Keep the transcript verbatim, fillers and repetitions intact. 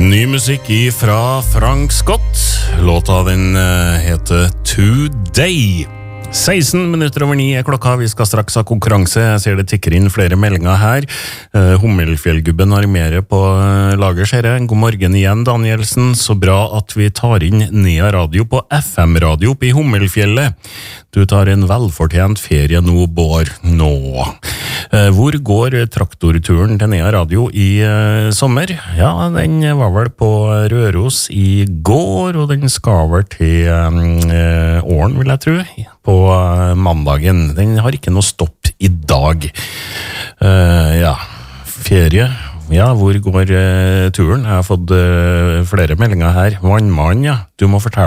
Ny musikk fra Frank Scott. Låta den heter Today. seksten minutter over ni er klokka. Vi skal straks ha konkurranse. Jeg ser det tikker inn flere meldinger her. Uh, Hummelfjellgubben har mer på uh, lager, ser jeg. God morgen igjen, Danielsen. Så bra at vi tar inn Nea Radio på F M-radio oppe i Hummelfjellet. Du tar en velfortjent ferie nå, Bård. Nå. Uh, hvor går traktorturen til Nea Radio i uh, sommer? Ja, den var vel på Røros i går, og den skal vel til uh, Åren, vil jeg tro, på uh, mandagen. Den har ikke noe stopp i dag. Uh, ja, ferie. Ja, hvor går uh, turen? Jeg har fått uh, flere meldinger her. Vannmann, ja. Du må fortelle